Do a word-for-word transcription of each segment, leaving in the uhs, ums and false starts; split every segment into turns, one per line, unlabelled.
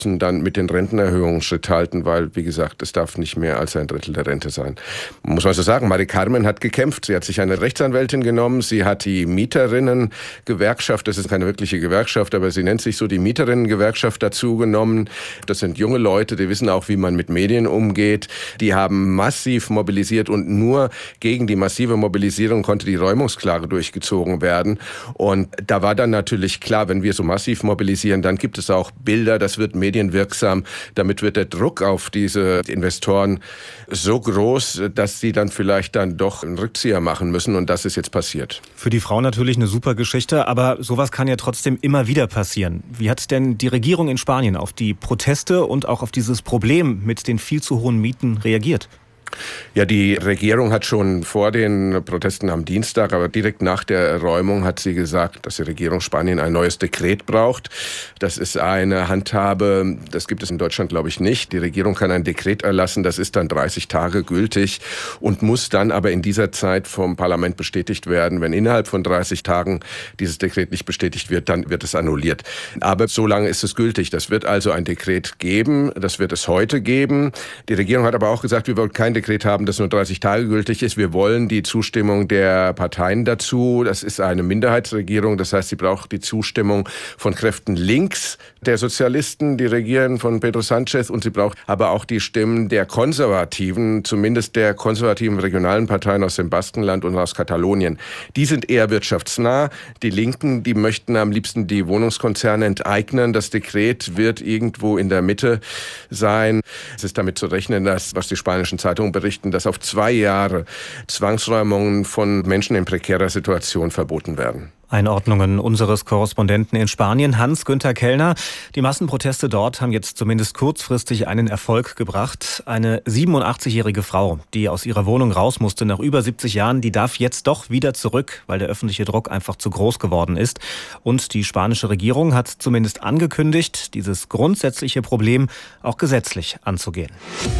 dann mit den Rentenerhöhungen Schritt halten, weil, wie gesagt, es darf nicht mehr als ein Drittel der Rente sein. Muss man so sagen, Mari Carmen hat gekämpft. Sie hat sich eine Rechtsanwältin genommen, sie hat die Mieterinnengewerkschaft, das ist keine wirkliche Gewerkschaft, aber sie nennt sich so, die Mieterinnengewerkschaft dazu genommen. Das sind junge Leute, die wissen auch, wie man mit Medien umgeht. Die haben massiv mobilisiert und nur gegen die massive Mobilisierung konnte die Räumungsklage durchgezogen werden. Und da war dann natürlich klar, wenn wir so massiv mobilisieren, dann gibt es auch Bilder, das wird medienwirksam. Damit wird der Druck auf diese Investoren so groß, dass sie dann vielleicht dann doch einen Rückzieher machen müssen. Und das ist jetzt passiert.
Für die Frau natürlich eine super Geschichte, aber sowas kann ja trotzdem immer wieder passieren. Wie hat denn die Regierung in Spanien auf die Proteste und auch auf dieses Problem mit den viel zu hohen Mieten reagiert?
Ja, die Regierung hat schon vor den Protesten am Dienstag, aber direkt nach der Räumung hat sie gesagt, dass die Regierung Spanien ein neues Dekret braucht. Das ist eine Handhabe, das gibt es in Deutschland, glaube ich, nicht. Die Regierung kann ein Dekret erlassen, das ist dann dreißig Tage gültig und muss dann aber in dieser Zeit vom Parlament bestätigt werden. Wenn innerhalb von dreißig Tagen dieses Dekret nicht bestätigt wird, dann wird es annulliert. Aber so lange ist es gültig. Das wird also ein Dekret geben, das wird es heute geben. Die Regierung hat aber auch gesagt, wir wollen kein Dekret haben, das nur dreißig Tage gültig ist. Wir wollen die Zustimmung der Parteien dazu. Das ist eine Minderheitsregierung, das heißt, sie braucht die Zustimmung von Kräften links der Sozialisten, die regieren von Pedro Sánchez, und sie braucht aber auch die Stimmen der Konservativen, zumindest der konservativen regionalen Parteien aus dem Baskenland und aus Katalonien. Die sind eher wirtschaftsnah. Die Linken, die möchten am liebsten die Wohnungskonzerne enteignen. Das Dekret wird irgendwo in der Mitte sein. Es ist damit zu rechnen, dass, was die spanischen Zeitungen berichten, dass auf zwei Jahre Zwangsräumungen von Menschen in prekärer Situation verboten werden.
Einordnungen unseres Korrespondenten in Spanien, Hans-Günther Kellner. Die Massenproteste dort haben jetzt zumindest kurzfristig einen Erfolg gebracht. Eine siebenundachtzigjährige Frau, die aus ihrer Wohnung raus musste nach über siebzig Jahren, die darf jetzt doch wieder zurück, weil der öffentliche Druck einfach zu groß geworden ist. Und die spanische Regierung hat zumindest angekündigt, dieses grundsätzliche Problem auch gesetzlich anzugehen.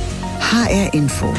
H R Info.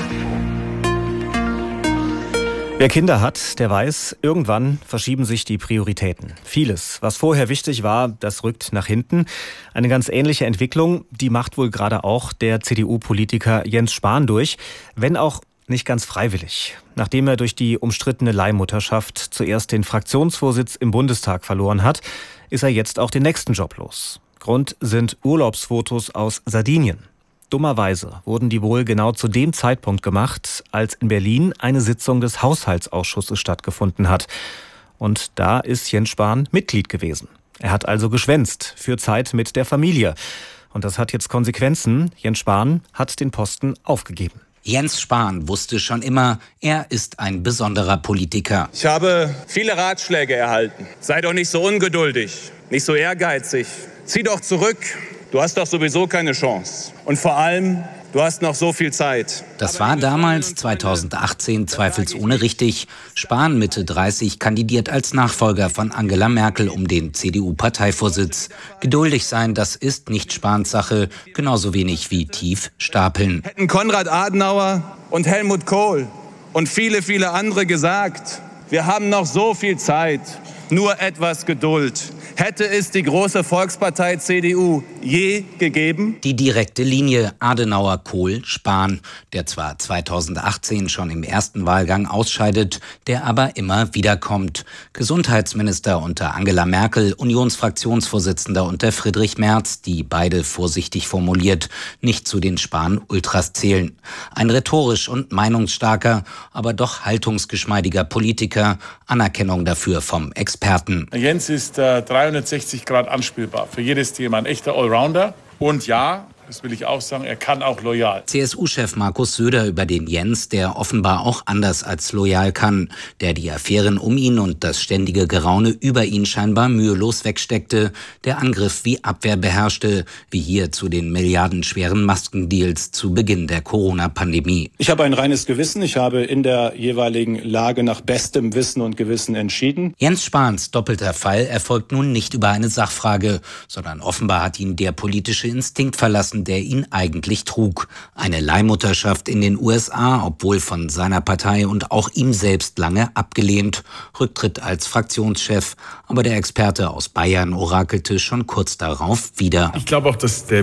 Wer Kinder hat, der weiß, irgendwann verschieben sich die Prioritäten. Vieles, was vorher wichtig war, das rückt nach hinten. Eine ganz ähnliche Entwicklung, die macht wohl gerade auch der C D U-Politiker Jens Spahn durch, wenn auch nicht ganz freiwillig. Nachdem er durch die umstrittene Leihmutterschaft zuerst den Fraktionsvorsitz im Bundestag verloren hat, ist er jetzt auch den nächsten Job los. Grund sind Urlaubsfotos aus Sardinien. Dummerweise wurden die wohl genau zu dem Zeitpunkt gemacht, als in Berlin eine Sitzung des Haushaltsausschusses stattgefunden hat. Und da ist Jens Spahn Mitglied gewesen. Er hat also geschwänzt für Zeit mit der Familie. Und das hat jetzt Konsequenzen. Jens Spahn hat den Posten aufgegeben.
Jens Spahn wusste schon immer, er ist ein besonderer Politiker.
Ich habe viele Ratschläge erhalten. Sei doch nicht so ungeduldig, nicht so ehrgeizig. Zieh doch zurück. Du hast doch sowieso keine Chance. Und vor allem, du hast noch so viel Zeit.
Das war damals, zweitausendachtzehn, zweifelsohne richtig. Spahn, Mitte dreißig, kandidiert als Nachfolger von Angela Merkel um den C D U-Parteivorsitz. Geduldig sein, das ist nicht Spahns Sache, genauso wenig wie tief stapeln.
Hätten Konrad Adenauer und Helmut Kohl und viele, viele andere gesagt, wir haben noch so viel Zeit, nur etwas Geduld. Hätte es die große Volkspartei C D U je gegeben?
Die direkte Linie Adenauer, Kohl, Spahn, der zwar zweitausendachtzehn schon im ersten Wahlgang ausscheidet, der aber immer wiederkommt. Gesundheitsminister unter Angela Merkel, Unionsfraktionsvorsitzender unter Friedrich Merz, die beide vorsichtig formuliert nicht zu den Spahn-Ultras zählen. Ein rhetorisch und meinungsstarker, aber doch haltungsgeschmeidiger Politiker, Anerkennung dafür vom Experten.
Jens ist äh, dreihundertsechzig Grad anspielbar für jedes Thema, ein echter Allrounder. Und ja, das will ich auch sagen, er kann auch loyal.
C S U-Chef Markus Söder über den Jens, der offenbar auch anders als loyal kann, der die Affären um ihn und das ständige Geraune über ihn scheinbar mühelos wegsteckte, der Angriff wie Abwehr beherrschte, wie hier zu den milliardenschweren Maskendeals zu Beginn der Corona-Pandemie.
Ich habe ein reines Gewissen, ich habe in der jeweiligen Lage nach bestem Wissen und Gewissen entschieden.
Jens Spahns doppelter Fall erfolgt nun nicht über eine Sachfrage, sondern offenbar hat ihn der politische Instinkt verlassen, dessen, der ihn eigentlich trug. Eine Leihmutterschaft in den U S A, obwohl von seiner Partei und auch ihm selbst lange abgelehnt. Rücktritt als Fraktionschef. Aber der Experte aus Bayern orakelte schon kurz darauf wieder.
Ich glaube auch, dass der